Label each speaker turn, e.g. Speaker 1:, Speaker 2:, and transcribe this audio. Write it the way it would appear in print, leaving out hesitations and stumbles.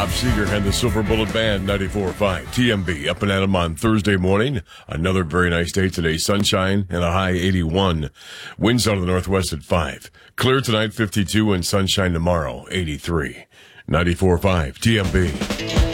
Speaker 1: Bob Seger and the Silver Bullet Band, 94.5 TMB, up and at 'em on Thursday morning. Another very nice day today. Sunshine and a high 81. Winds out of the northwest at 5. Clear tonight, 52, and sunshine tomorrow, 83. 94.5 TMB.